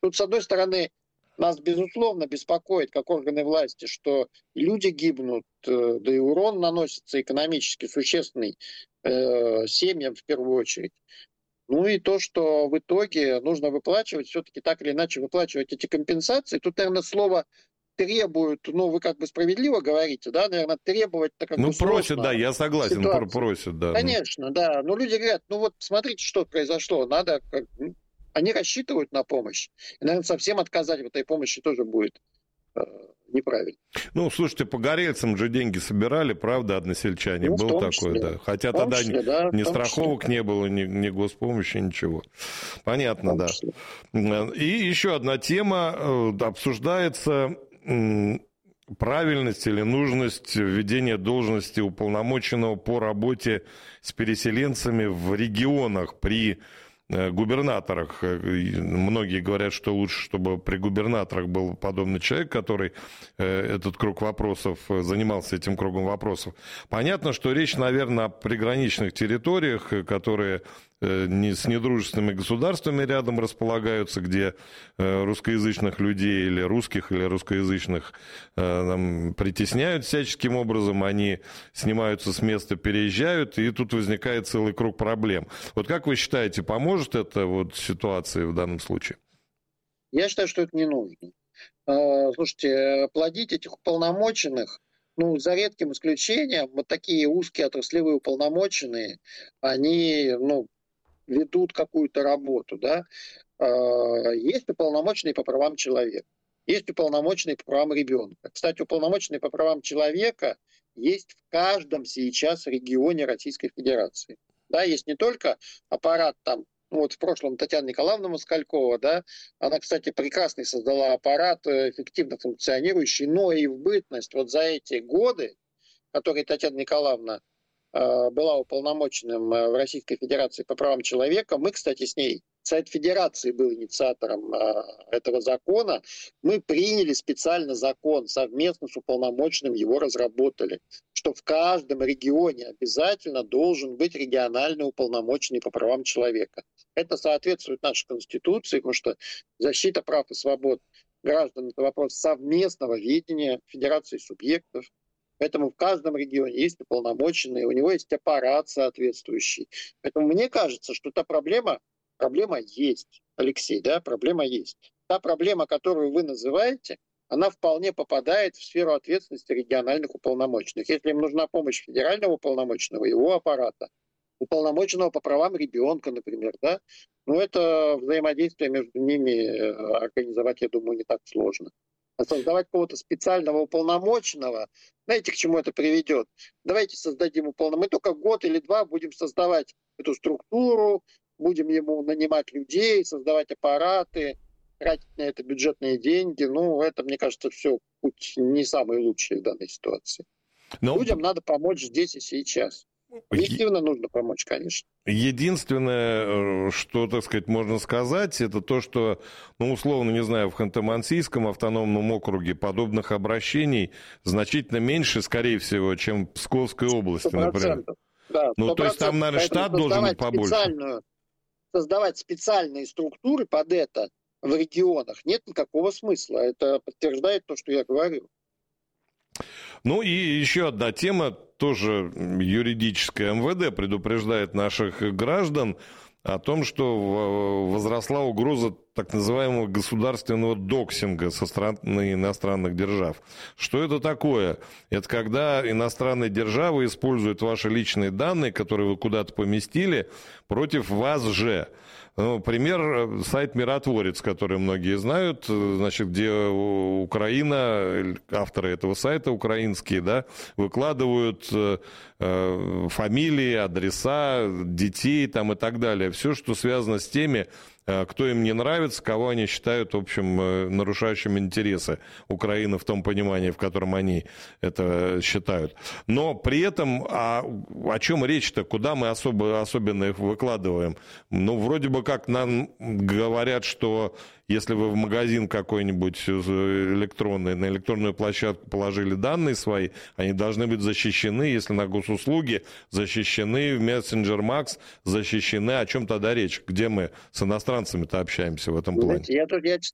Тут, с одной стороны, нас, безусловно, беспокоит, как органы власти, что люди гибнут, да и урон наносится экономически существенный семьям в первую очередь. Ну и то, что в итоге нужно выплачивать, все-таки так или иначе выплачивать эти компенсации. Тут, наверное, слово требуют, ну, вы как бы справедливо говорите, да, наверное, требовать-то как бы Просят, да, сложно я согласен, ситуацию. просят, да. Конечно, да. Но люди говорят, ну вот смотрите, что произошло, надо... Они рассчитывают на помощь. И, наверное, совсем отказать в этой помощи тоже будет неправильно. Слушайте, по горельцам же деньги собирали, правда, односельчане? Ну, в Был том такой, числе. да. Хотя В том тогда числе, да, ни в том страховок числе. не было, ни госпомощи, ничего. Понятно, В том да. числе. И еще одна тема обсуждается. Правильность или нужность введения должности уполномоченного по работе с переселенцами в регионах при губернаторах. Многие говорят, что лучше, чтобы при губернаторах был подобный человек, который этот круг вопросов, занимался этим кругом вопросов. Понятно, что речь, наверное, о приграничных территориях, которые с недружественными государствами рядом располагаются, где русскоязычных людей или русских, или русскоязычных притесняют всяческим образом, они снимаются с места, переезжают, и тут возникает целый круг проблем. Вот как вы считаете, поможет это ситуации в данном случае? Я считаю, что это не нужно. Слушайте, плодить этих уполномоченных, за редким исключением, вот такие узкие отраслевые уполномоченные, они, ведут какую-то работу, да. Есть уполномоченные по правам человека, есть уполномоченные по правам ребенка. Кстати, уполномоченные по правам человека есть в каждом сейчас регионе Российской Федерации. Да, есть не только аппарат в прошлом Татьяна Николаевна Москалькова, да, она, кстати, прекрасный создала аппарат, эффективно функционирующий, но и в бытность за эти годы, которые Татьяна Николаевна была уполномоченным в Российской Федерации по правам человека. Мы, кстати, с ней, Совет Федерации был инициатором этого закона. Мы приняли специально закон, совместно с уполномоченным его разработали, что в каждом регионе обязательно должен быть региональный уполномоченный по правам человека. Это соответствует нашей Конституции, потому что защита прав и свобод граждан – это вопрос совместного ведения Федерации субъектов. Поэтому в каждом регионе есть уполномоченные, у него есть аппарат соответствующий. Поэтому мне кажется, что та проблема есть, Алексей, да, проблема есть. Та проблема, которую вы называете, она вполне попадает в сферу ответственности региональных уполномоченных. Если им нужна помощь федерального уполномоченного, его аппарата, уполномоченного по правам ребенка, например, да, это взаимодействие между ними организовать, я думаю, не так сложно. А создавать какого-то специального уполномоченного, знаете, к чему это приведет? Давайте создадим уполномоченного. Мы только год или два будем создавать эту структуру, будем ему нанимать людей, создавать аппараты, тратить на это бюджетные деньги. Это, мне кажется, все путь не самый лучший в данной ситуации. Людям надо помочь здесь и сейчас. Объективно нужно помочь, конечно. Единственное, что, так сказать, можно сказать, это то, что, условно, не знаю, в Ханты-Мансийском автономном округе подобных обращений значительно меньше, скорее всего, чем в Псковской области, 100%. Например. Да, 100%. То есть там, наверное, штат должен быть побольше. Создавать специальные структуры под это в регионах нет никакого смысла. Это подтверждает то, что я говорю. И еще одна тема, тоже юридическая. МВД предупреждает наших граждан о том, что возросла угроза так называемого государственного доксинга со стороны иностранных держав. Что это такое? Это когда иностранные державы используют ваши личные данные, которые вы куда-то поместили, против вас же. Пример, сайт «Миротворец», который многие знают, где Украина, авторы этого сайта украинские, да, выкладывают фамилии, адреса детей и так далее. Все, что связано с теми, кто им не нравится, кого они считают, в общем, нарушающими интересы Украины в том понимании, в котором они это считают. Но при этом о чем речь-то, куда мы особенно их выкладываем? Вроде бы как нам говорят, что если вы в магазин какой-нибудь электронный, на электронную площадку положили данные свои, они должны быть защищены, если на госуслуги, защищены в Messenger Max, защищены. О чем тогда речь? Где мы с иностранцами-то общаемся в этом плане? Я,